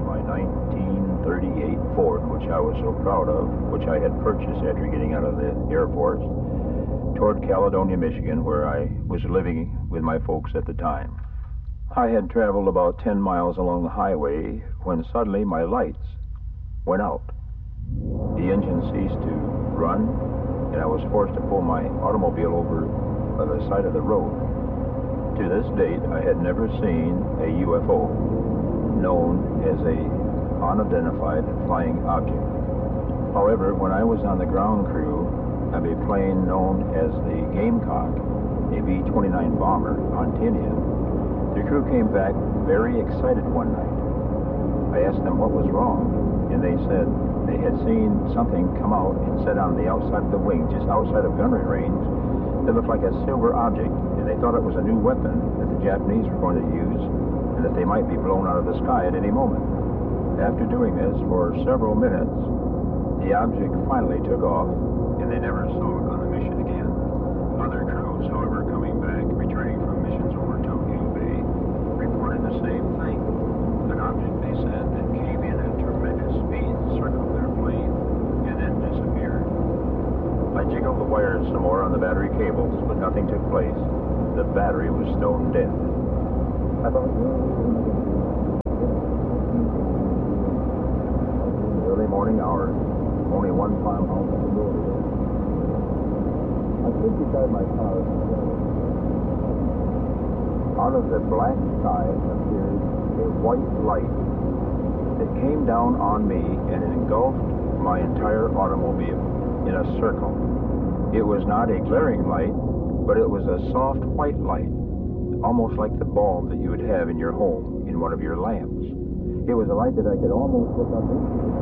my 1938 Ford, which I was so proud of, which I had purchased after getting out of the Air Force, toward Caledonia, Michigan, where I was living with my folks at the time. I had traveled about 10 miles along the highway when suddenly my lights went out. The engine ceased to run, and I was forced to pull my automobile over by the side of the road. To this date, I had never seen a UFO, known as a unidentified flying object. However, when I was on the ground crew of a plane known as the Gamecock, a B-29 bomber on Tinian, the crew came back very excited one night. I asked them what was wrong, and they said they had seen something come out and set on the outside of the wing, just outside of gunnery range, that looked like a silver object, and they thought it was a new weapon that the Japanese were going to use, and that they might be blown out of the sky at any moment. After doing this for several minutes, the object finally took off, and they never saw it on the mission again. Other crews, however, coming back, returning from missions over Tokyo Bay, reported the same thing. An object, they said, that came in at tremendous speed, circled their plane, and then disappeared. I jiggled the wires some more on the battery cables, but nothing took place. The battery was stone dead. I thought, early morning hours, only 1 farmhouse on the road. I stood beside my car. Out of the black sky appeared a white light that came down on me and engulfed my entire automobile in a circle. It was not a glaring light, but it was a soft white light, almost like the bulb that you would have in your home in one of your lamps. It was a light that I could almost look up into.